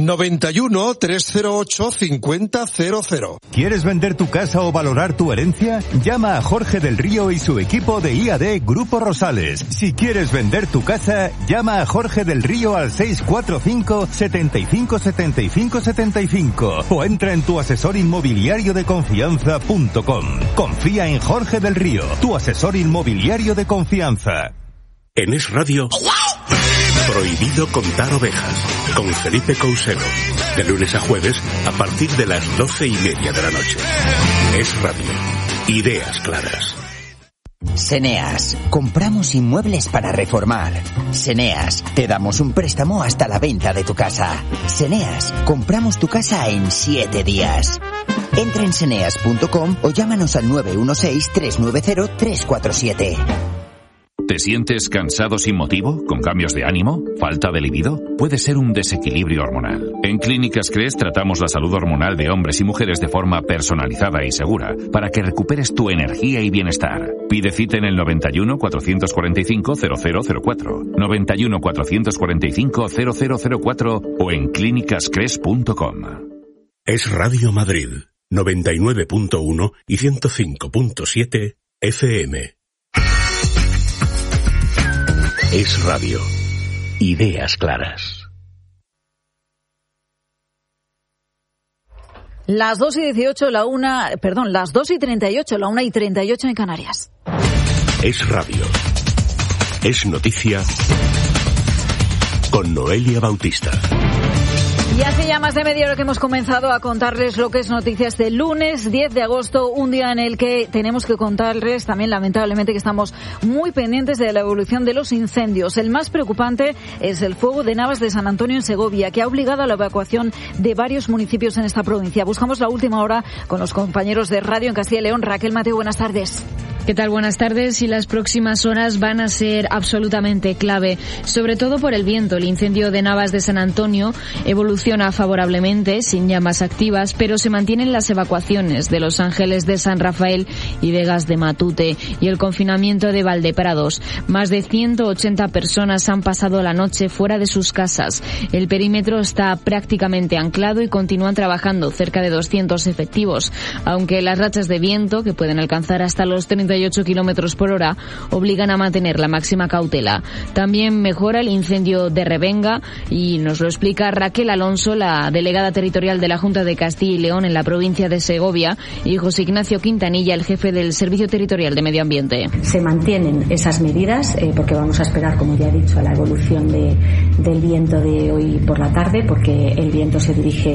91 308 5000. ¿Quieres vender tu casa o valorar tu herencia? Llama a Jorge del Río y su equipo de IAD Grupo Rosales. Si quieres vender tu casa, llama a Jorge del Río al 645 75 75 75 o entra en tuasesorinmobiliariodeconfianza.com. Confía en Jorge del Río, tu asesor inmobiliario de confianza. En Es Radio, Prohibido contar ovejas, con Felipe Couselo, de lunes a jueves a partir de las 12:30 de la noche. Es Radio, ideas claras. Seneas, compramos inmuebles para reformar. Seneas, te damos un préstamo hasta la venta de tu casa. Seneas, compramos tu casa en 7 días. Entra en seneas.com o llámanos al 916-390-347. ¿Te sientes cansado sin motivo? ¿Con cambios de ánimo? ¿Falta de libido? Puede ser un desequilibrio hormonal. En Clínicas Cres tratamos la salud hormonal de hombres y mujeres de forma personalizada y segura para que recuperes tu energía y bienestar. Pide cita en el 91 445 0004, 91 445 0004 o en clínicascres.com. Es Radio Madrid, 99.1 y 105.7 FM. Es Radio. Ideas claras. Las 2:18, las 2:38, la 1:38 en Canarias. Es Radio. Es noticia con Noelia Bautista. Y hace ya más de media hora que hemos comenzado a contarles lo que es noticias del lunes 10 de agosto, un día en el que tenemos que contarles también, lamentablemente, que estamos muy pendientes de la evolución de los incendios. El más preocupante es el fuego de Navas de San Antonio en Segovia, que ha obligado a la evacuación de varios municipios en esta provincia. Buscamos la última hora con los compañeros de radio en Castilla y León. Raquel Mateo, buenas tardes. ¿Qué tal? Buenas tardes. Y las próximas horas van a ser absolutamente clave, sobre todo por el viento. El incendio de Navas de San Antonio evoluciona favorablemente, sin llamas activas, pero se mantienen las evacuaciones de Los Ángeles de San Rafael y Vegas de Matute y el confinamiento de Valdeprados. Más de 180 personas han pasado la noche fuera de sus casas. El perímetro está prácticamente anclado y continúan trabajando cerca de 200 efectivos, aunque las rachas de viento, que pueden alcanzar hasta los 38 kilómetros por hora, obligan a mantener la máxima cautela. También mejora el incendio de Revenga y nos lo explica Raquel Alonso, la delegada territorial de la Junta de Castilla y León en la provincia de Segovia, y José Ignacio Quintanilla, el jefe del Servicio Territorial de Medio Ambiente. Se mantienen esas medidas porque vamos a esperar, como ya he dicho, a la evolución del viento de hoy por la tarde, porque el viento se dirige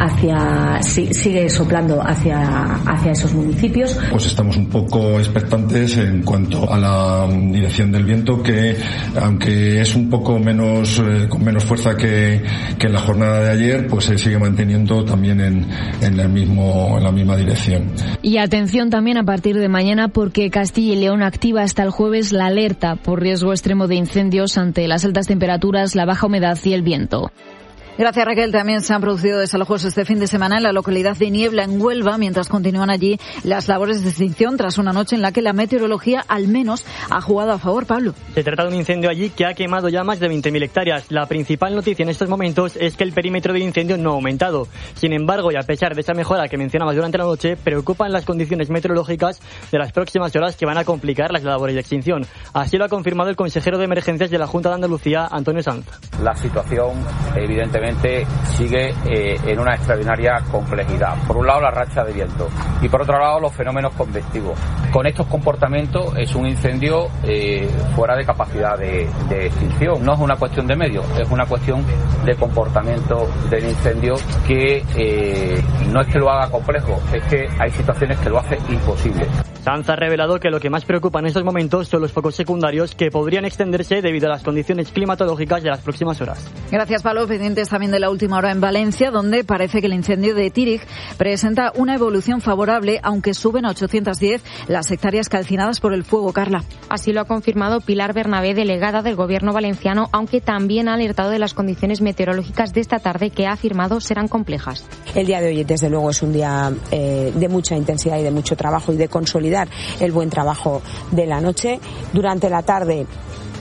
sigue soplando hacia esos municipios. Pues estamos un poco expectantes en cuanto a la dirección del viento, que aunque es un poco menos con menos fuerza que en la jornada de ayer, pues se sigue manteniendo también en la misma dirección. Y atención también a partir de mañana, porque Castilla y León activa hasta el jueves la alerta por riesgo extremo de incendios ante las altas temperaturas, la baja humedad y el viento. Gracias, Raquel. También se han producido desalojos este fin de semana en la localidad de Niebla, en Huelva, mientras continúan allí las labores de extinción tras una noche en la que la meteorología al menos ha jugado a favor. Pablo. Se trata de un incendio allí que ha quemado ya más de 20.000 hectáreas. La principal noticia en estos momentos es que el perímetro del incendio no ha aumentado. Sin embargo, y a pesar de esa mejora que mencionabas durante la noche, preocupan las condiciones meteorológicas de las próximas horas, que van a complicar las labores de extinción. Así lo ha confirmado el consejero de Emergencias de la Junta de Andalucía, Antonio Sanz. La situación, evidentemente, sigue en una extraordinaria complejidad. Por un lado, la racha de viento y por otro lado, los fenómenos convectivos. Con estos comportamientos es un incendio fuera de capacidad de extinción. No es una cuestión de medios, es una cuestión de comportamiento del incendio que no es que lo haga complejo, es que hay situaciones que lo hacen imposible. Sanz ha revelado que lo que más preocupa en estos momentos son los focos secundarios, que podrían extenderse debido a las condiciones climatológicas de las próximas horas. Gracias, Pablo. Pendientes también de la última hora en Valencia, donde parece que el incendio de Tírig presenta una evolución favorable, aunque suben a 810 las hectáreas calcinadas por el fuego. Carla. Así lo ha confirmado Pilar Bernabé, delegada del Gobierno valenciano, aunque también ha alertado de las condiciones meteorológicas de esta tarde, que ha afirmado serán complejas. El día de hoy, desde luego, es un día de mucha intensidad y de mucho trabajo y de consolidar el buen trabajo de la noche. Durante la tarde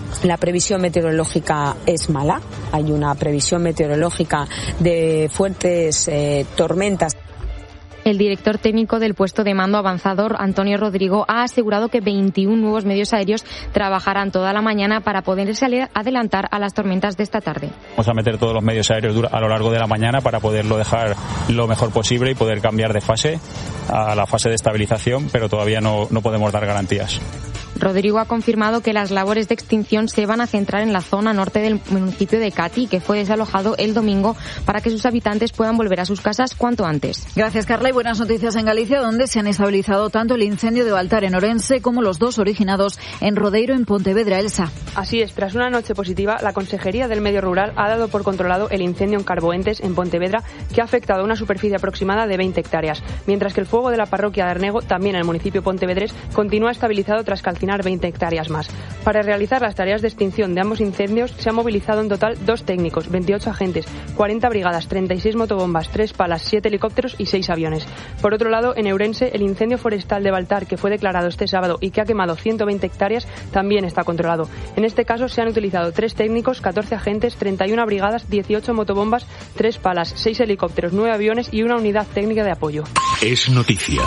La previsión meteorológica es mala. Hay una previsión meteorológica de fuertes tormentas. El director técnico del puesto de mando avanzador, Antonio Rodrigo, ha asegurado que 21 nuevos medios aéreos trabajarán toda la mañana para poderse adelantar a las tormentas de esta tarde. Vamos a meter todos los medios aéreos a lo largo de la mañana para poderlo dejar lo mejor posible y poder cambiar de fase a la fase de estabilización, pero todavía no podemos dar garantías. Rodrigo ha confirmado que las labores de extinción se van a centrar en la zona norte del municipio de Cati, que fue desalojado el domingo para que sus habitantes puedan volver a sus casas cuanto antes. Gracias, Carla. Y buenas noticias en Galicia, donde se han estabilizado tanto el incendio de Baltar en Orense como los dos originados en Rodeiro, en Pontevedra. Elsa. Así es, tras una noche positiva, la Consejería del Medio Rural ha dado por controlado el incendio en Carboentes, en Pontevedra, que ha afectado a una superficie aproximada de 20 hectáreas, mientras que el fuego de la parroquia de Arnego, también en el municipio pontevedrés, continúa estabilizado tras calcinar 20 hectáreas más. Para realizar las tareas de extinción de ambos incendios se han movilizado en total 2 técnicos, 28 agentes, 40 brigadas, 36 motobombas, 3 palas, 7 helicópteros y 6 aviones. Por otro lado, en Ourense, el incendio forestal de Baltar, que fue declarado este sábado y que ha quemado 120 hectáreas, también está controlado. En este caso se han utilizado 3 técnicos, 14 agentes, 31 brigadas, 18 motobombas, 3 palas, 6 helicópteros, 9 aviones y una unidad técnica de apoyo. Es noticia.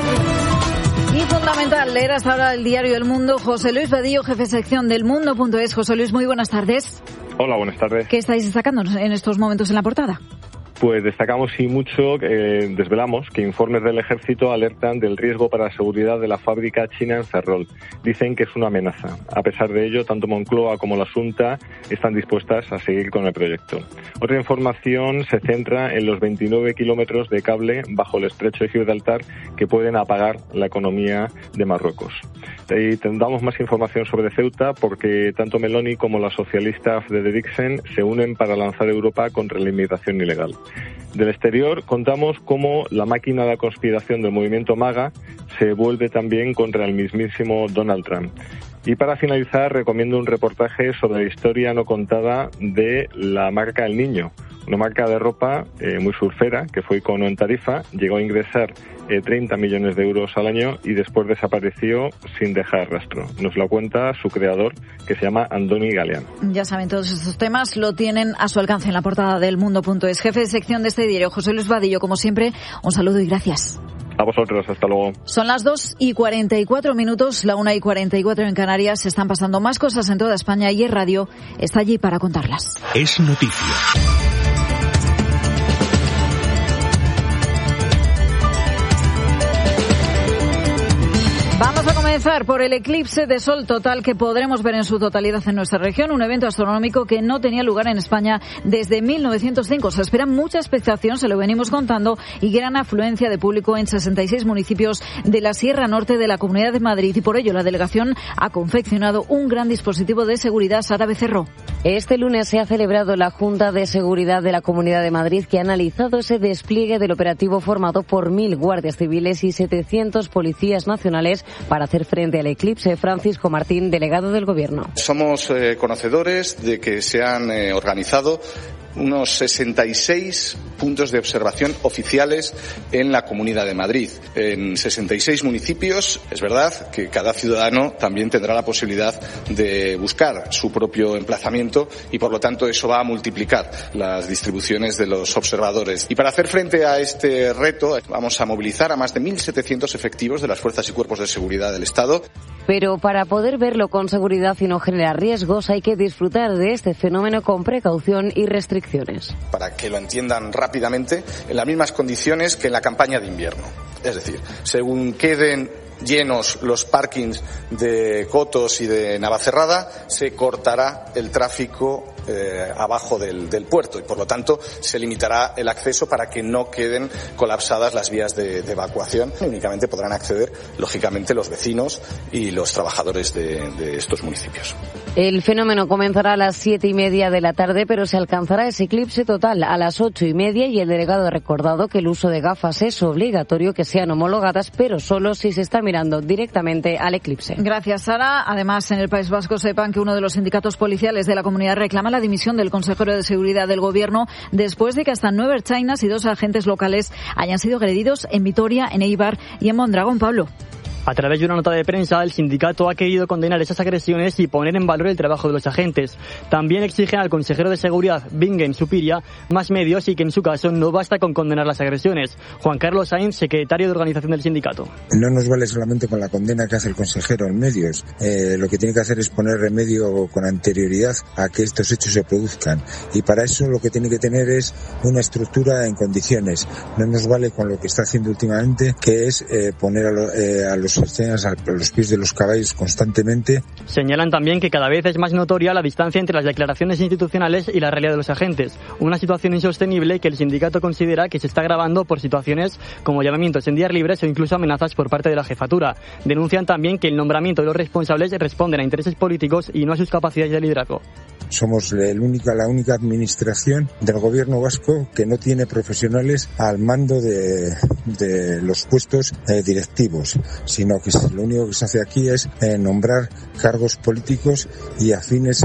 Y fundamental leer hasta ahora el diario El Mundo. José Luis Vadillo, jefe de sección del Mundo.es. José Luis, muy buenas tardes. Hola, buenas tardes. ¿Qué estáis destacando en estos momentos en la portada? Pues destacamos y mucho, desvelamos que informes del Ejército alertan del riesgo para la seguridad de la fábrica china en Ferrol. Dicen que es una amenaza. A pesar de ello, tanto Moncloa como la Xunta están dispuestas a seguir con el proyecto. Otra información se centra en los 29 kilómetros de cable bajo el estrecho de Gibraltar que pueden apagar la economía de Marruecos. Y tendremos más información sobre Ceuta porque tanto Meloni como la socialista Frederiksen se unen para lanzar Europa contra la inmigración ilegal. Del exterior contamos cómo la máquina de conspiración del movimiento MAGA se vuelve también contra el mismísimo Donald Trump. Y para finalizar recomiendo un reportaje sobre la historia no contada de la marca El Niño, una marca de ropa muy surfera que fue icono en Tarifa, llegó a ingresar 30 millones de euros al año y después desapareció sin dejar rastro. Nos lo cuenta su creador, que se llama Andoni Galeán. Ya saben, todos estos temas lo tienen a su alcance en la portada del Mundo.es. Jefe de sección de este diario, José Luis Vadillo, como siempre, un saludo y gracias. A vosotros, hasta luego. Son las 2:44, la 1:44 en Canarias. Se están pasando más cosas en toda España y Es Radio está allí para contarlas. Es noticia. Vamos a comenzar por el eclipse de sol total que podremos ver en su totalidad en nuestra región, un evento astronómico que no tenía lugar en España desde 1905. Se espera mucha expectación, se lo venimos contando, y gran afluencia de público en 66 municipios de la Sierra Norte de la Comunidad de Madrid y por ello la delegación ha confeccionado un gran dispositivo de seguridad. Sara Becerro. Este lunes se ha celebrado la Junta de Seguridad de la Comunidad de Madrid que ha analizado ese despliegue del operativo formado por 1.000 guardias civiles y 700 policías nacionales para hacer frente al eclipse. Francisco Martín, delegado del Gobierno. Somos conocedores de que se han organizado unos 66 puntos de observación oficiales en la Comunidad de Madrid. En 66 municipios, es verdad que cada ciudadano también tendrá la posibilidad de buscar su propio emplazamiento y, por lo tanto, eso va a multiplicar las distribuciones de los observadores. Y para hacer frente a este reto, vamos a movilizar a más de 1.700 efectivos de las fuerzas y cuerpos de seguridad del Estado. Pero para poder verlo con seguridad y no generar riesgos, hay que disfrutar de este fenómeno con precaución y restricciones. Para que lo entiendan rápidamente, en las mismas condiciones que en la campaña de invierno. Es decir, según queden llenos los parkings de Cotos y de Navacerrada, se cortará el tráfico abajo del puerto y, por lo tanto, se limitará el acceso para que no queden colapsadas las vías de evacuación. Únicamente podrán acceder, lógicamente, los vecinos y los trabajadores de estos municipios. El fenómeno comenzará a las 7:30 de la tarde, pero se alcanzará ese eclipse total a las 8:30 y el delegado ha recordado que el uso de gafas es obligatorio, que sean homologadas, pero solo si se está mirando directamente al eclipse. Gracias, Sara. Además, en el País Vasco sepan que uno de los sindicatos policiales de la comunidad reclama la dimisión del consejero de seguridad del Gobierno después de que hasta 9 ertzainas y 2 agentes locales hayan sido agredidos en Vitoria, en Eibar y en Mondragón. Pablo. A través de una nota de prensa, el sindicato ha querido condenar esas agresiones y poner en valor el trabajo de los agentes. También exigen al consejero de Seguridad, Bingen Supiria, más medios y que en su caso no basta con condenar las agresiones. Juan Carlos Sainz, secretario de organización del sindicato. No nos vale solamente con la condena que hace el consejero en medios. Lo que tiene que hacer es poner remedio con anterioridad a que estos hechos se produzcan. Y para eso lo que tiene que tener es una estructura en condiciones. No nos vale con lo que está haciendo últimamente, que es poner a los escenas a los pies de los caballos constantemente. Señalan también que cada vez es más notoria la distancia entre las declaraciones institucionales y la realidad de los agentes. Una situación insostenible que el sindicato considera que se está agravando por situaciones como llamamientos en días libres o incluso amenazas por parte de la jefatura. Denuncian también que el nombramiento de los responsables responden a intereses políticos y no a sus capacidades de liderazgo. Somos la única administración del gobierno vasco que no tiene profesionales al mando de los puestos directivos, sino que lo único que se hace aquí es nombrar cargos políticos y afines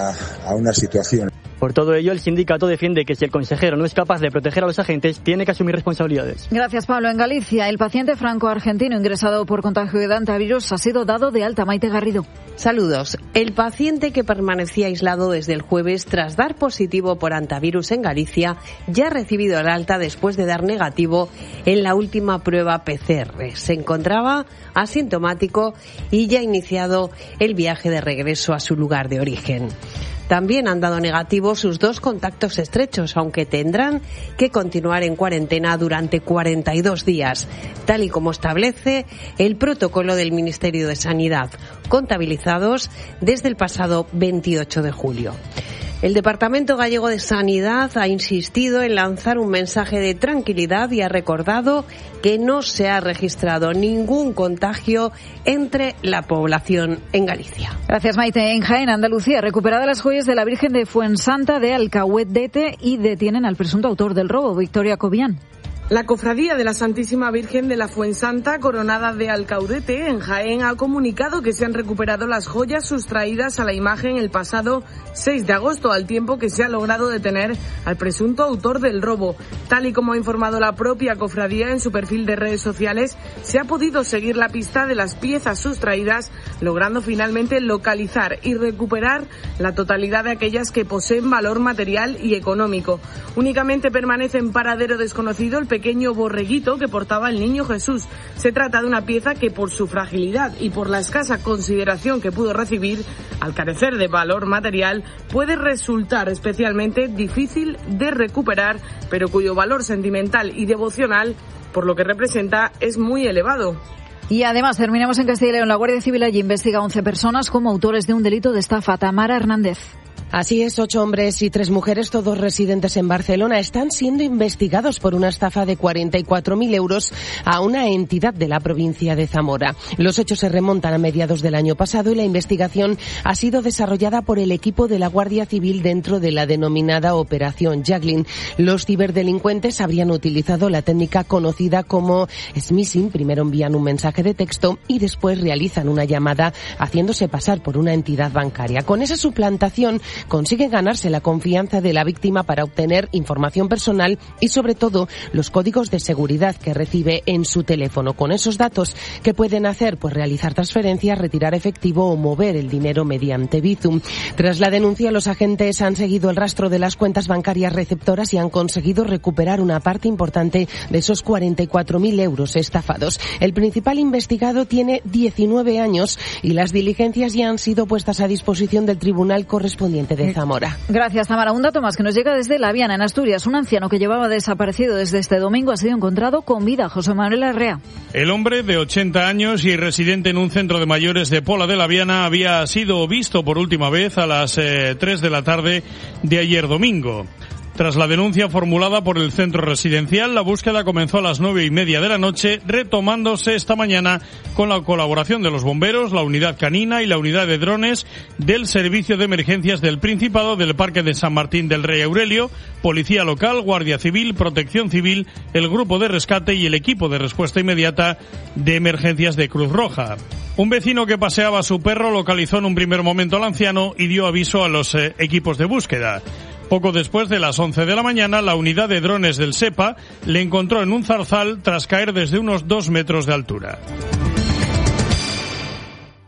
a una situación. Por todo ello, el sindicato defiende que si el consejero no es capaz de proteger a los agentes, tiene que asumir responsabilidades. Gracias, Pablo. En Galicia, el paciente franco-argentino ingresado por contagio de hantavirus ha sido dado de alta. Maite Garrido. Saludos. El paciente que permanecía aislado desde el jueves tras dar positivo por hantavirus en Galicia ya ha recibido el alta después de dar negativo en la última prueba PCR. Se encontraba asintomático y ya ha iniciado el viaje de regreso a su lugar de origen. También han dado negativo sus 2 contactos estrechos, aunque tendrán que continuar en cuarentena durante 42 días, tal y como establece el protocolo del Ministerio de Sanidad, contabilizados desde el pasado 28 de julio. El Departamento Gallego de Sanidad ha insistido en lanzar un mensaje de tranquilidad y ha recordado que no se ha registrado ningún contagio entre la población en Galicia. Gracias, Maite. En Jaén, Andalucía, recuperadas las joyas de la Virgen de Fuensanta de Alcahuete y detienen al presunto autor del robo, Victoria Cobian. La Cofradía de la Santísima Virgen de la Fuensanta, coronada de Alcaudete, en Jaén, ha comunicado que se han recuperado las joyas sustraídas a la imagen el pasado 6 de agosto, al tiempo que se ha logrado detener al presunto autor del robo. Tal y como ha informado la propia cofradía en su perfil de redes sociales, se ha podido seguir la pista de las piezas sustraídas, logrando finalmente localizar y recuperar la totalidad de aquellas que poseen valor material y económico. Únicamente permanece en paradero desconocido el pequeño borreguito que portaba el niño Jesús. Se trata de una pieza que, por su fragilidad y por la escasa consideración que pudo recibir, al carecer de valor material, puede resultar especialmente difícil de recuperar, pero cuyo valor sentimental y devocional, por lo que representa, es muy elevado. Y además, terminamos en Castilla y León. La Guardia Civil allí investiga a 11 personas como autores de un delito de estafa. Tamara Hernández. Así es, 8 hombres y 3 mujeres, todos residentes en Barcelona, están siendo investigados por una estafa de 44.000 euros a una entidad de la provincia de Zamora. Los hechos se remontan a mediados del año pasado y la investigación ha sido desarrollada por el equipo de la Guardia Civil dentro de la denominada Operación Jaglin. Los ciberdelincuentes habrían utilizado la técnica conocida como smishing. Primero envían un mensaje de texto y después realizan una llamada haciéndose pasar por una entidad bancaria. Con esa suplantación consiguen ganarse la confianza de la víctima para obtener información personal y, sobre todo, los códigos de seguridad que recibe en su teléfono. Con esos datos, ¿qué pueden hacer? Pues realizar transferencias, retirar efectivo o mover el dinero mediante Bizum. Tras la denuncia, los agentes han seguido el rastro de las cuentas bancarias receptoras y han conseguido recuperar una parte importante de esos 44.000 euros estafados. El principal investigado tiene 19 años y las diligencias ya han sido puestas a disposición del tribunal correspondiente de Zamora. Gracias, Tamara. Un dato más que nos llega desde La Viana, en Asturias. Un anciano que llevaba desaparecido desde este domingo ha sido encontrado con vida. José Manuel Arrea. El hombre, de 80 años y residente en un centro de mayores de Pola de La Viana, había sido visto por última vez a las 3 de la tarde de ayer domingo. Tras la denuncia formulada por el centro residencial, la búsqueda comenzó a las 9:30 de la noche, retomándose esta mañana con la colaboración de los bomberos, la unidad canina y la unidad de drones del Servicio de Emergencias del Principado, del Parque de San Martín del Rey Aurelio, Policía Local, Guardia Civil, Protección Civil, el Grupo de Rescate y el Equipo de Respuesta Inmediata de Emergencias de Cruz Roja. Un vecino que paseaba a su perro localizó en un primer momento al anciano y dio aviso a los equipos de búsqueda. Poco después de las 11 de la mañana, la unidad de drones del SEPA le encontró en un zarzal tras caer desde unos 2 metros de altura.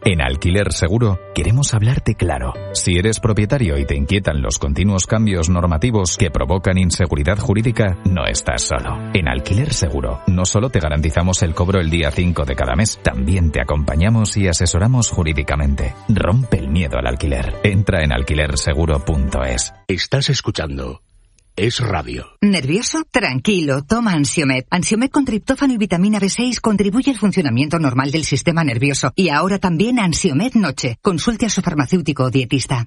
En Alquiler Seguro queremos hablarte claro. Si eres propietario y te inquietan los continuos cambios normativos que provocan inseguridad jurídica, no estás solo. En Alquiler Seguro no solo te garantizamos el cobro el día 5 de cada mes, también te acompañamos y asesoramos jurídicamente. Rompe el miedo al alquiler. Entra en alquilerseguro.es. Estás escuchando Es Radio. ¿Nervioso? Tranquilo, toma Ansiomed. Ansiomed con triptófano y vitamina B6 contribuye al funcionamiento normal del sistema nervioso. Y ahora también Ansiomed Noche. Consulte a su farmacéutico o dietista.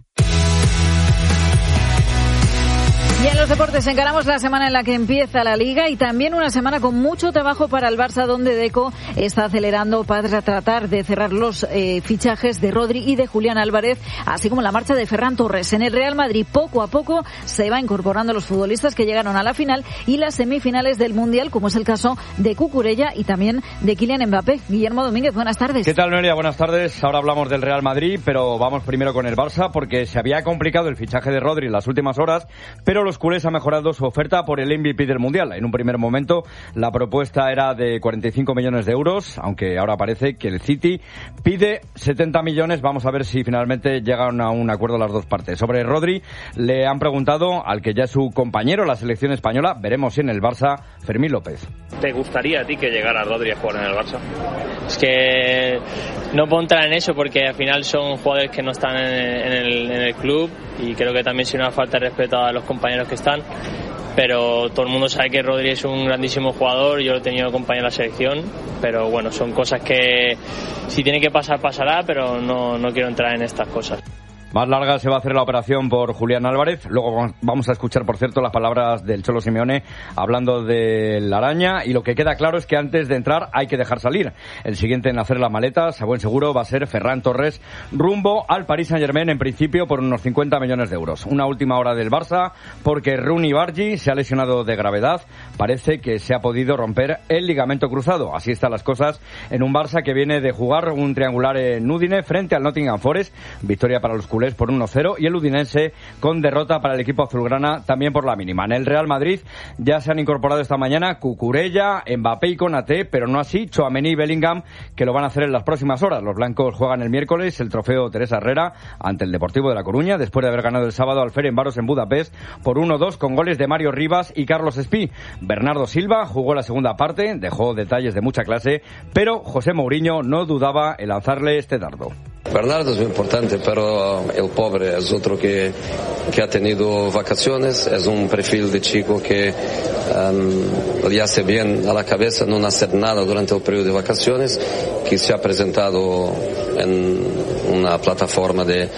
Y en los deportes encaramos la semana en la que empieza la Liga y también una semana con mucho trabajo para el Barça, donde Deco está acelerando para tratar de cerrar los fichajes de Rodri y de Julián Álvarez, así como la marcha de Ferran Torres. En el Real Madrid, poco a poco se va incorporando los futbolistas que llegaron a la final y las semifinales del Mundial, como es el caso de Cucurella y también de Kylian Mbappé. Guillermo Domínguez, buenas tardes. ¿Qué tal, Noelia? Buenas tardes. Ahora hablamos del Real Madrid, pero vamos primero con el Barça, porque se había complicado el fichaje de Rodri en las últimas horas, pero los culés han mejorado su oferta por el MVP del Mundial. En un primer momento la propuesta era de 45 millones de euros, aunque ahora parece que el City pide 70 millones. Vamos a ver si finalmente llegan a un acuerdo las dos partes. Sobre Rodri le han preguntado al que ya es su compañero en la selección española, veremos si en el Barça, Fermín López. ¿Te gustaría a ti que llegara Rodri a jugar en el Barça? Es que no puedo entrar en eso porque al final son jugadores que no están en el club y creo que también sería una falta de respeto a los compañeros que están, pero todo el mundo sabe que Rodri es un grandísimo jugador, yo lo he tenido compañero en la selección, pero bueno, son cosas que si tiene que pasar, pasará, pero no quiero entrar en estas cosas. Más larga se va a hacer la operación por Julián Álvarez. Luego vamos a escuchar, por cierto, las palabras del Cholo Simeone hablando de la araña. Y lo que queda claro es que antes de entrar hay que dejar salir. El siguiente en hacer las maletas, a buen seguro, va a ser Ferran Torres, rumbo al Paris Saint-Germain, en principio por unos 50 millones de euros. Una última hora del Barça, porque Rooney Bargi se ha lesionado de gravedad. Parece que se ha podido romper el ligamento cruzado. Así están las cosas en un Barça que viene de jugar un triangular en Udine frente al Nottingham Forest. Victoria para los culés por 1-0 y el udinense con derrota para el equipo azulgrana también por la mínima. En el Real Madrid ya se han incorporado esta mañana Cucurella, Mbappé y Konaté, pero no así Tchouaméni y Bellingham, que lo van a hacer en las próximas horas. Los blancos juegan el miércoles el trofeo Teresa Herrera ante el Deportivo de La Coruña, después de haber ganado el sábado al Ferencváros en Budapest por 1-2 con goles de Mario Rivas y Carlos Espí. Bernardo Silva jugó la segunda parte, dejó detalles de mucha clase, pero José Mourinho no dudaba en lanzarle este dardo. Bernardo es muy importante, pero el pobre es otro que ha tenido vacaciones, es un perfil de chico que le hace bien a la cabeza no hacer nada durante el periodo de vacaciones, que se ha presentado en una plataforma de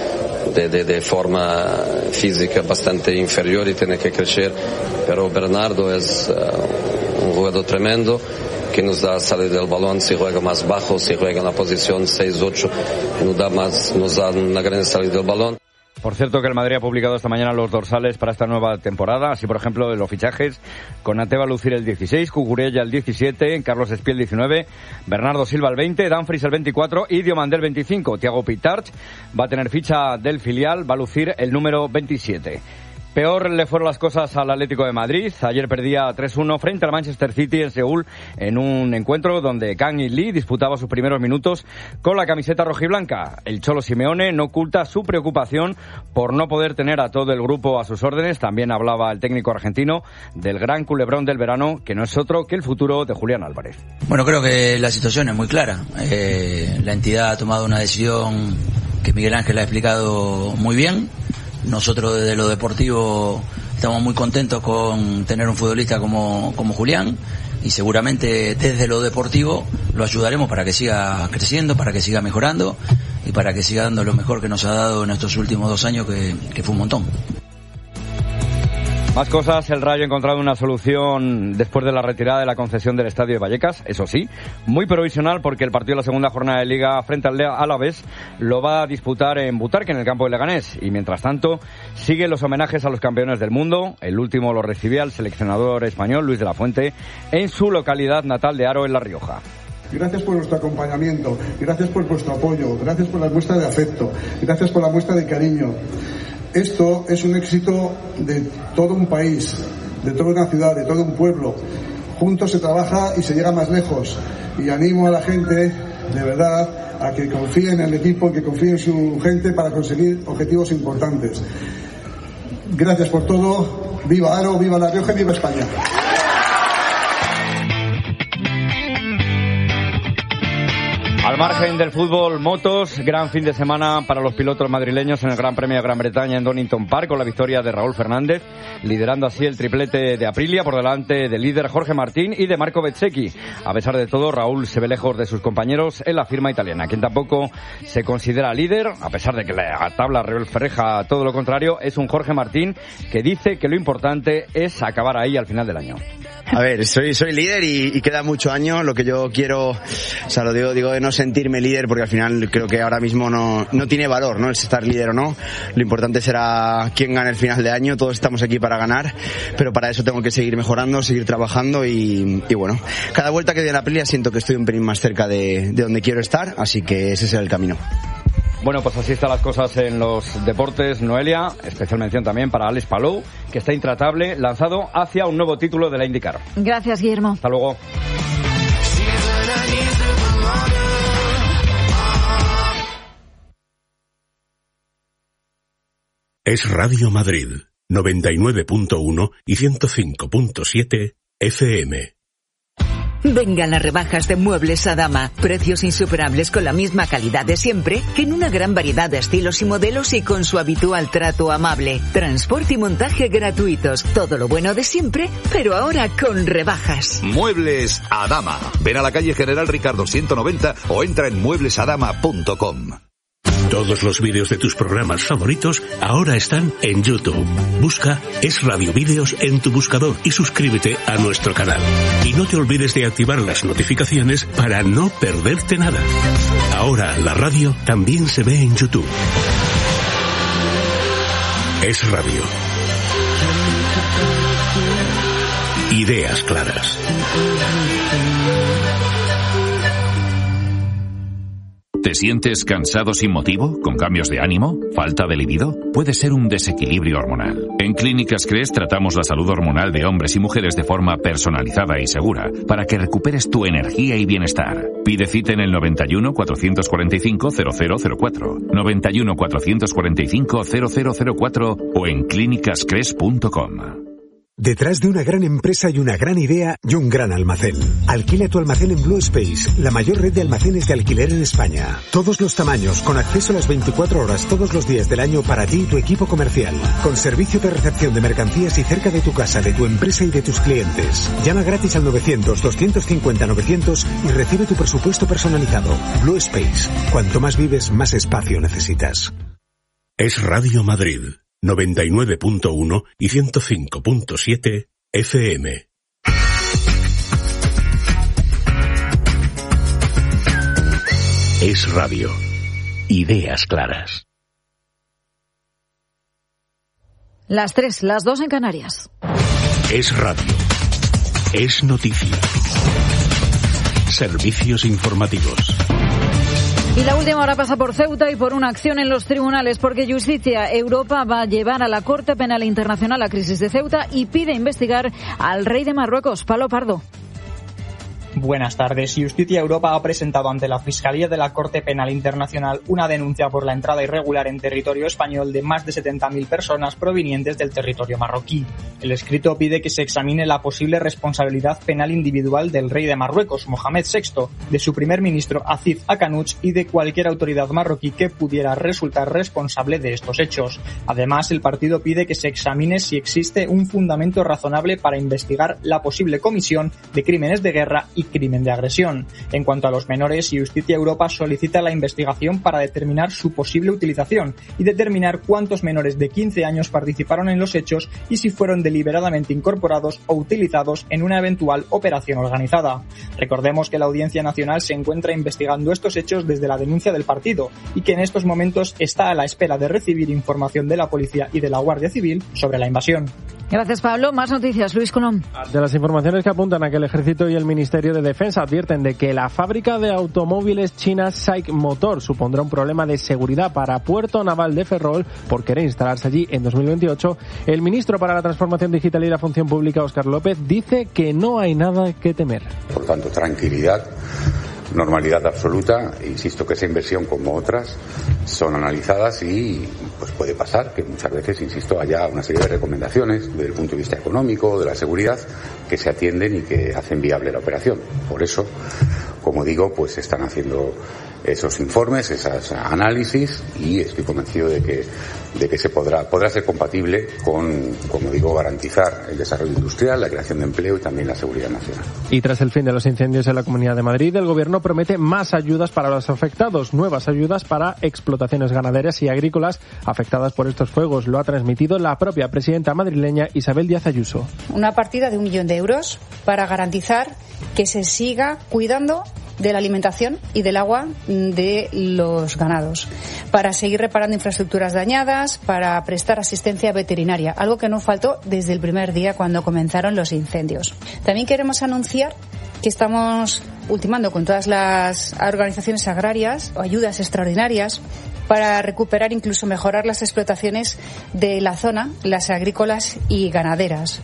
forma física bastante inferior y tiene que crecer, pero Bernardo es un jugador tremendo, que nos da salida del balón, si juega más bajo, si juega en la posición 6-8, nos da una gran salida del balón. Por cierto, que el Madrid ha publicado esta mañana los dorsales para esta nueva temporada. Así, por ejemplo, de los fichajes, Konaté va a lucir el 16, Cucurella el 17, Carlos Espí el 19, Bernardo Silva el 20, Dumfries el 24 y Diomandé el 25. Thiago Pitarch va a tener ficha del filial, va a lucir el número 27. Peor le fueron las cosas al Atlético de Madrid. Ayer perdía 3-1 frente al Manchester City en Seúl, en un encuentro donde Kang In Lee disputaba sus primeros minutos con la camiseta rojiblanca. El Cholo Simeone no oculta su preocupación por no poder tener a todo el grupo a sus órdenes. También hablaba el técnico argentino del gran culebrón del verano, que no es otro que el futuro de Julián Álvarez. Bueno, creo que la situación es muy clara. La entidad ha tomado una decisión que Miguel Ángel ha explicado muy bien. Nosotros desde lo deportivo estamos muy contentos con tener un futbolista como Julián y seguramente desde lo deportivo lo ayudaremos para que siga creciendo, para que siga mejorando y para que siga dando lo mejor que nos ha dado en estos últimos 2 años, que fue un montón. Más cosas, el Rayo ha encontrado una solución después de la retirada de la concesión del estadio de Vallecas, eso sí, muy provisional porque el partido de la segunda jornada de Liga frente al Alavés lo va a disputar en Butarque, en el campo de Leganés, y mientras tanto siguen los homenajes a los campeones del mundo. El último lo recibía el seleccionador español Luis de la Fuente en su localidad natal de Haro, en La Rioja. Gracias por vuestro acompañamiento, gracias por vuestro apoyo, gracias por la muestra de afecto, gracias por la muestra de cariño. Esto es un éxito de todo un país, de toda una ciudad, de todo un pueblo. Juntos se trabaja y se llega más lejos. Y animo a la gente de verdad, a que confíe en el equipo, que confíe en su gente para conseguir objetivos importantes. Gracias por todo. Viva Aro, viva La Rioja y viva España. Al margen del fútbol, motos, gran fin de semana para los pilotos madrileños en el Gran Premio de Gran Bretaña en Donington Park, con la victoria de Raúl Fernández, liderando así el triplete de Aprilia por delante del líder Jorge Martín y de Marco Bezzecchi. A pesar de todo, Raúl se ve lejos de sus compañeros en la firma italiana, quien tampoco se considera líder, a pesar de que la tabla refleja todo lo contrario. Es un Jorge Martín que dice que lo importante es acabar ahí al final del año. A ver, soy líder y queda mucho año. Lo que yo quiero, o sea, lo digo de no sentirme líder, porque al final creo que ahora mismo no tiene valor, ¿no? El estar líder o no. Lo importante será quién gane el final de año. Todos estamos aquí para ganar, pero para eso tengo que seguir mejorando, seguir trabajando y bueno, cada vuelta que doy a la Aprilia siento que estoy un pelín más cerca de donde quiero estar, así que ese será el camino. Bueno, pues así están las cosas en los deportes, Noelia. Especial mención también para Alex Palou, que está intratable, lanzado hacia un nuevo título de la IndyCar. Gracias, Guillermo. Hasta luego. Es Radio Madrid, 99.1 y 105.7 FM. Vengan las rebajas de Muebles Adama. Precios insuperables con la misma calidad de siempre, que en una gran variedad de estilos y modelos y con su habitual trato amable. Transporte y montaje gratuitos. Todo lo bueno de siempre, pero ahora con rebajas. Muebles Adama. Ven a la calle General Ricardo 190 o entra en mueblesadama.com. Todos los vídeos de tus programas favoritos ahora están en YouTube. Busca Es Radio Vídeos en tu buscador y suscríbete a nuestro canal. Y no te olvides de activar las notificaciones para no perderte nada. Ahora la radio también se ve en YouTube. Es Radio. Ideas claras. ¿Te sientes cansado sin motivo? ¿Con cambios de ánimo? ¿Falta de libido? Puede ser un desequilibrio hormonal. En Clínicas Cres tratamos la salud hormonal de hombres y mujeres de forma personalizada y segura para que recuperes tu energía y bienestar. Pide cita en el 91 445 0004, 91 445 0004 o en clínicascres.com. Detrás de una gran empresa y una gran idea y un gran almacén. Alquila tu almacén en Blue Space, la mayor red de almacenes de alquiler en España. Todos los tamaños, con acceso a las 24 horas todos los días del año para ti y tu equipo comercial. Con servicio de recepción de mercancías y cerca de tu casa, de tu empresa y de tus clientes. Llama gratis al 900-250-900 y recibe tu presupuesto personalizado. Blue Space. Cuanto más vives, más espacio necesitas. Es Radio Madrid. 99.1 y 105.7 FM. Es Radio. Ideas claras. Las 3, las 2 en Canarias. Es Radio. Es noticia. Servicios informativos. Y la última hora pasa por Ceuta y por una acción en los tribunales, porque Justicia Europa va a llevar a la Corte Penal Internacional la crisis de Ceuta y pide investigar al rey de Marruecos, Pablo Pardo. Buenas tardes. Justicia Europa ha presentado ante la Fiscalía de la Corte Penal Internacional una denuncia por la entrada irregular en territorio español de más de 70.000 personas provenientes del territorio marroquí. El escrito pide que se examine la posible responsabilidad penal individual del rey de Marruecos, Mohamed VI, de su primer ministro Aziz Akanuch y de cualquier autoridad marroquí que pudiera resultar responsable de estos hechos. Además, el partido pide que se examine si existe un fundamento razonable para investigar la posible comisión de crímenes de guerra y crimen de agresión. En cuanto a los menores, Justicia Europa solicita la investigación para determinar su posible utilización y determinar cuántos menores de 15 años participaron en los hechos y si fueron deliberadamente incorporados o utilizados en una eventual operación organizada. Recordemos que la Audiencia Nacional se encuentra investigando estos hechos desde la denuncia del partido y que en estos momentos está a la espera de recibir información de la Policía y de la Guardia Civil sobre la invasión. Gracias, Pablo. Más noticias, Luis Colón. De las informaciones que apuntan a que el Ejército y el Ministerio de Defensa advierten de que la fábrica de automóviles china SAIC Motor supondrá un problema de seguridad para Puerto Naval de Ferrol por querer instalarse allí en 2028, el ministro para la Transformación Digital y la Función Pública, Óscar López, dice que no hay nada que temer. Por tanto, tranquilidad normalidad absoluta. Insisto que esa inversión, como otras, son analizadas y pues puede pasar que muchas veces, insisto, haya una serie de recomendaciones desde el punto de vista económico, de la seguridad, que se atienden y que hacen viable la operación. Por eso, como digo, pues se están haciendo esos informes, esos análisis, y estoy convencido de que se podrá ser compatible con, como digo, garantizar el desarrollo industrial, la creación de empleo y también la seguridad nacional. Y tras el fin de los incendios en la Comunidad de Madrid, el Gobierno promete más ayudas para los afectados, nuevas ayudas para explotaciones ganaderas y agrícolas afectadas por estos fuegos. Lo ha transmitido la propia presidenta madrileña Isabel Díaz Ayuso. Una partida de 1 millón de euros para garantizar que se siga cuidando de la alimentación y del agua de los ganados, para seguir reparando infraestructuras dañadas, para prestar asistencia veterinaria, algo que no faltó desde el primer día cuando comenzaron los incendios. También queremos anunciar que estamos ultimando con todas las organizaciones agrarias ayudas extraordinarias para recuperar, incluso mejorar las explotaciones de la zona, las agrícolas y ganaderas.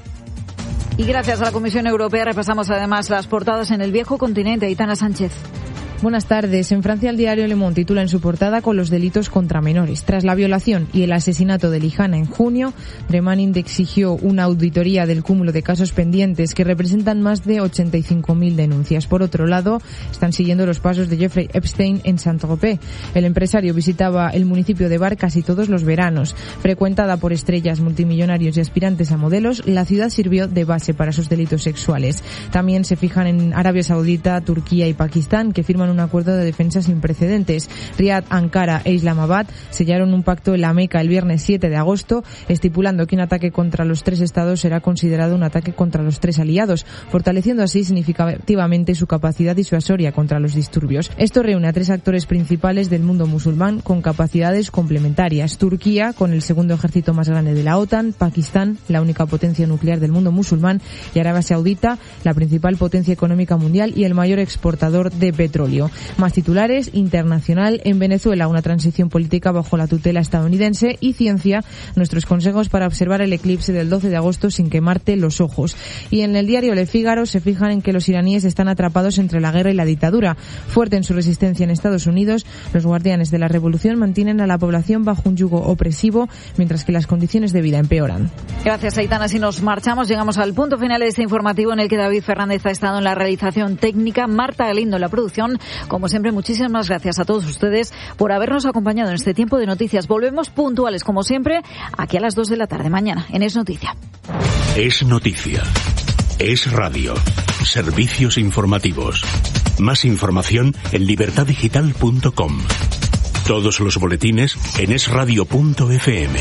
Y gracias a la Comisión Europea repasamos además las portadas en el viejo continente. Aitana Sánchez. Buenas tardes. En Francia, el diario Le Monde titula en su portada con los delitos contra menores. Tras la violación y el asesinato de Lijana en junio, Remanind exigió una auditoría del cúmulo de casos pendientes que representan más de 85.000 denuncias. Por otro lado, están siguiendo los pasos de Jeffrey Epstein en Saint-Tropez. El empresario visitaba el municipio de Bar casi todos los veranos. Frecuentada por estrellas, multimillonarios y aspirantes a modelos, la ciudad sirvió de base para sus delitos sexuales. También se fijan en Arabia Saudita, Turquía y Pakistán, que firman un acuerdo de defensa sin precedentes. Riad, Ankara e Islamabad sellaron un pacto en la Meca el viernes 7 de agosto, estipulando que un ataque contra los 3 estados será considerado un ataque contra los 3 aliados, fortaleciendo así significativamente su capacidad disuasoria contra los disturbios. Esto reúne a 3 actores principales del mundo musulmán con capacidades complementarias: Turquía, con el segundo ejército más grande de la OTAN, Pakistán, la única potencia nuclear del mundo musulmán, y Arabia Saudita, la principal potencia económica mundial y el mayor exportador de petróleo. Más titulares: internacional, en Venezuela una transición política bajo la tutela estadounidense, y ciencia, nuestros consejos para observar el eclipse del 12 de agosto sin quemarte los ojos. Y en el diario Le Figaro se fijan en que los iraníes están atrapados entre la guerra y la dictadura. Fuerte en su resistencia en Estados Unidos, los guardianes de la revolución mantienen a la población bajo un yugo opresivo, mientras que las condiciones de vida empeoran. Gracias, Aitana. Si nos marchamos, llegamos al punto final de este informativo en el que David Fernández ha estado en la realización técnica, Marta Galindo en la producción. Como siempre, muchísimas gracias a todos ustedes por habernos acompañado en este tiempo de noticias. Volvemos puntuales, como siempre, aquí a las 2 de la tarde mañana en Es Noticia. Es Noticia. Es Radio. Servicios informativos. Más información en libertaddigital.com. Todos los boletines en esradio.fm.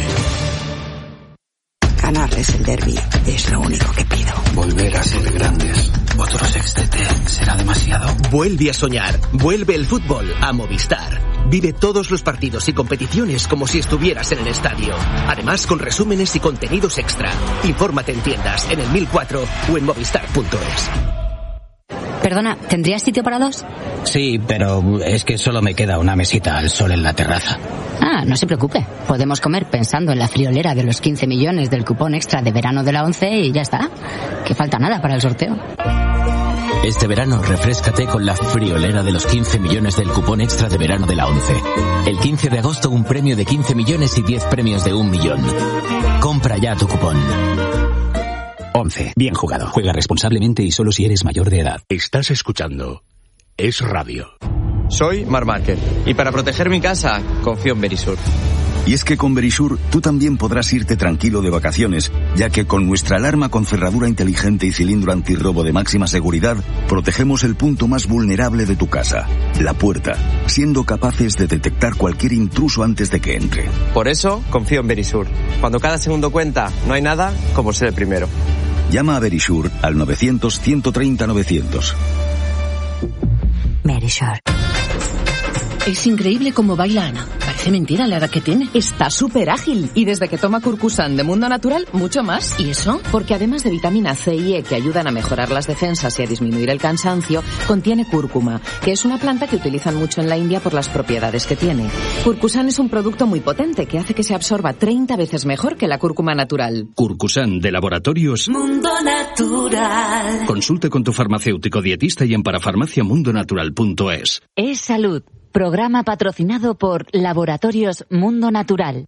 Ganarles el derbi es lo único que pido. Volver a ser grandes. Otro sextete será demasiado. Vuelve a soñar. Vuelve el fútbol a Movistar. Vive todos los partidos y competiciones como si estuvieras en el estadio. Además, con resúmenes y contenidos extra. Infórmate en tiendas, en el 1004 o en movistar.es. Perdona, ¿tendrías sitio para 2? Sí, pero es que solo me queda una mesita al sol en la terraza. Ah, no se preocupe. Podemos comer pensando en la friolera de los 15 millones del cupón extra de verano de la 11 y ya está. Que falta nada para el sorteo. Este verano refréscate con la friolera de los 15 millones del cupón extra de verano de la 11. El 15 de agosto un premio de 15 millones y 10 premios de 1 millón. Compra ya tu cupón. 11. Bien jugado. Juega responsablemente y solo si eres mayor de edad. Estás escuchando Es Radio. Soy Marc Márquez y para proteger mi casa confío en Verisur. Y es que con Verisur tú también podrás irte tranquilo de vacaciones, ya que con nuestra alarma con cerradura inteligente y cilindro antirrobo de máxima seguridad, protegemos el punto más vulnerable de tu casa, la puerta, siendo capaces de detectar cualquier intruso antes de que entre. Por eso confío en Verisur. Cuando cada segundo cuenta, no hay nada como ser el primero. Llama a Verisur al 900-130-900. Verisur. Es increíble cómo baila Ana. Parece Parece mentira la edad que tiene. Está súper ágil y desde que toma Curcusan de Mundo Natural, mucho más. ¿Y eso? Porque además de vitamina C y E que ayudan a mejorar las defensas y a disminuir el cansancio, contiene cúrcuma, que es una planta que utilizan mucho en la India por las propiedades que tiene. Curcusan es un producto muy potente que hace que se absorba 30 veces mejor que la cúrcuma natural. Curcusan de Laboratorios Mundo Natural. Consulte con tu farmacéutico dietista y en parafarmaciamundonatural.es. Es Salud, programa patrocinado por Laboratorios Mundo Natural.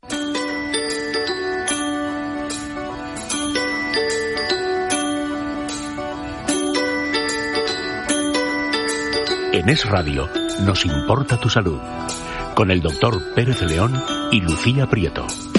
En Es Radio nos importa tu salud, con el doctor Pérez León y Lucía Prieto.